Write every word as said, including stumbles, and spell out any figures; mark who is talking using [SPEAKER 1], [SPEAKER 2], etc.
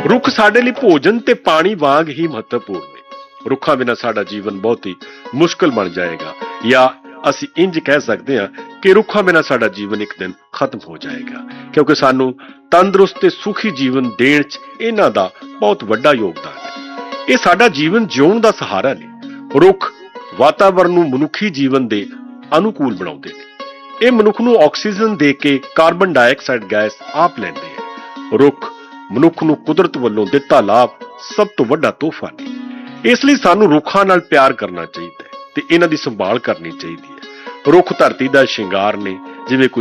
[SPEAKER 1] ਰੁੱਖ ਸਾਡੇ ਲਈ ਭੋਜਨ ਤੇ ਪਾਣੀ ਵਾਂਗ ਹੀ ਮਹੱਤਵਪੂਰਨ ਨੇ। ਰੁੱਖਾਂ ਬਿਨਾਂ ਸਾਡਾ ਜੀਵਨ ਬਹੁਤ ਹੀ ਮੁਸ਼ਕਲ ਬਣ ਜਾਏਗਾ, ਜਾਂ ਅਸੀਂ ਇੰਜ ਕਹਿ ਸਕਦੇ ਹਾਂ ਕਿ ਰੁੱਖਾਂ ਬਿਨਾਂ ਸਾਡਾ ਜੀਵਨ ਇੱਕ ਦਿਨ ਖਤਮ ਹੋ ਜਾਏਗਾ, ਕਿਉਂਕਿ ਸਾਨੂੰ ਤੰਦਰੁਸਤ ਤੇ ਸੁਖੀ ਜੀਵਨ ਦੇਣ 'ਚ ਇਹਨਾਂ ਦਾ ਬਹੁਤ ਵੱਡਾ ਯੋਗਦਾਨ ਹੈ। ਇਹ ਸਾਡਾ ਜੀਵਨ ਜਿਉਣ ਦਾ ਸਹਾਰਾ ਨੇ। ਰੁੱਖ ਵਾਤਾਵਰਣ ਨੂੰ ਮਨੁੱਖੀ ਜੀਵਨ ਦੇ ਅਨੁਕੂਲ ਬਣਾਉਂਦੇ ਨੇ। ਇਹ ਮਨੁੱਖ ਨੂੰ ਆਕਸੀਜਨ ਦੇ ਕੇ ਕਾਰਬਨ ਡਾਈਆਕਸਾਈਡ ਗੈਸ ਆਪ ਲੈਂਦੇ ਹੈ। ਰੁੱਖ ਮਨੁੱਖ ਨੂੰ ਕੁਦਰਤ ਵੱਲੋਂ ਦਿੱਤਾ ਲਾਭ ਸਭ ਤੋਂ ਵੱਡਾ ਤੋਹਫਾ ਨੇ। ਇਸ ਲਈ ਸਾਨੂੰ ਰੁੱਖਾਂ ਨਾਲ ਪਿਆਰ ਕਰਨਾ ਚਾਹੀਦਾ ਹੈ ਤੇ ਇਹਨਾਂ ਦੀ ਸੰਭਾਲ ਕਰਨੀ ਚਾਹੀਦੀ ਹੈ। ਰੁੱਖ ਧਰਤੀ ਦਾ ਸ਼ਿੰਗਾਰ ਨੇ, ਜਿਵੇਂ ਕੋਈ